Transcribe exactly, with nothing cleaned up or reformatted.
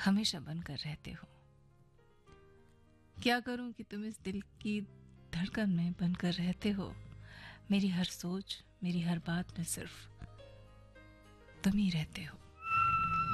हमेशा बनकर रहते हो। क्या करूं कि तुम इस दिल की धड़कन में बनकर रहते हो। मेरी हर सोच, मेरी हर बात में सिर्फ तुम ही रहते हो।